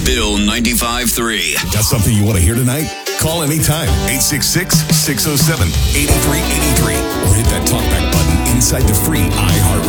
Bill 95.3. Got something you want to hear tonight? Call anytime, 866-607-8383. Or hit that talkback button inside the free